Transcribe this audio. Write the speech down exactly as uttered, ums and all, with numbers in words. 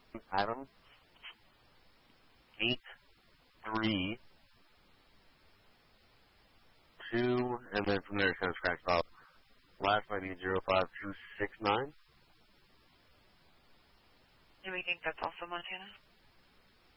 Adam, eight, three, two, and then from there it kind of scratched off. Last I need zero five two six nine. Do we think that's also Montana?